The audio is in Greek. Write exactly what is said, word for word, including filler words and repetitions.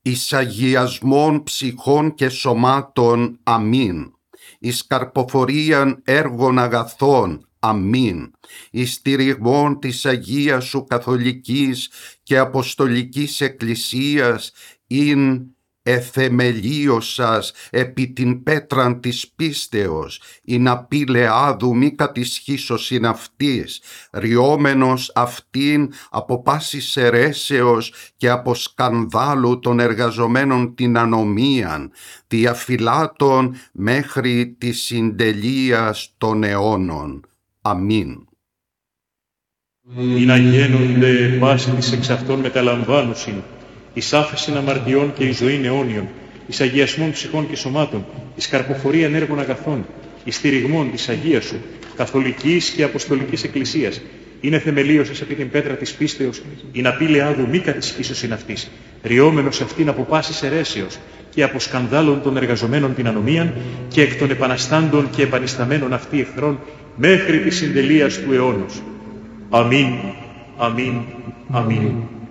εις αγιασμόν ψυχών και σωμάτων, αμήν. Εις καρποφορίαν έργων αγαθών, αμήν. Εις στηριγμόν της Αγίας Σου Καθολικής και Αποστολικής Εκκλησίας, ειν εθεμελίωσας επί την πέτραν της πίστεως, ειν απειλεάδου μη κατησχίσωσιν αυτής, ριόμενος αυτήν από πάσης αιρέσεως και από σκανδάλου των εργαζομένων την ανομίαν, διαφυλάτων μέχρι της συντελείας των αιώνων. Αμήν. Ή να γένονται πάση της εξ αυτών μεταλαμβάνουσιν, εις άφεσιν αμαρτιών και εις ζωήν αιώνιον, εις αγιασμών ψυχών και σωμάτων, εις καρποφορίαν έργων αγαθών, εις στηριγμών της Αγίας Σου, Καθολικής και Αποστολικής Εκκλησίας, είναι θεμελίωσες επί την πέτρα της πίστεως, ειν απειλεάδου μη κατησχίσωσιν αυτής, ριόμενος αυτήν από πάσης αιρέσεως και από σκανδάλων των εργαζομένων την ανομίαν και εκ των επαναστάντων και επανισταμένων αυτοί εχθρών μέχρι της συντελείας του αιώνος. Αμήν, αμήν, αμήν.